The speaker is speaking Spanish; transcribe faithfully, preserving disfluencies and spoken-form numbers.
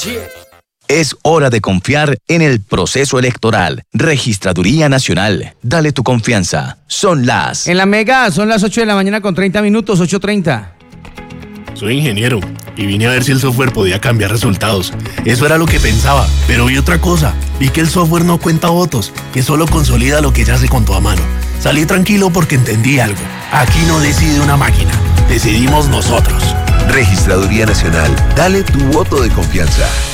Es hora de confiar en el proceso electoral. Registraduría Nacional. Dale tu confianza. Son las... En la Mega son las ocho de la mañana con treinta minutos, ocho treinta. Soy ingeniero y vine a ver si el software podía cambiar resultados. Eso era lo que pensaba, pero vi otra cosa. Vi que el software no cuenta votos, que solo consolida lo que ya se contó a mano. Salí tranquilo porque entendí algo. Aquí no decide una máquina, decidimos nosotros. Registraduría Nacional. Dale tu voto de confianza.